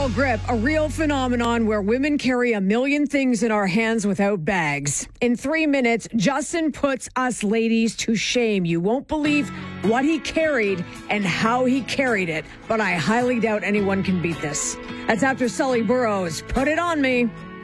Girl Grip, a real phenomenon where women carry a million things in our hands without bags. In 3 minutes, Justin puts us ladies to shame. You won't believe what he carried and how he carried it, but I highly doubt anyone can beat this. That's after Sully Burrows. Put it on me.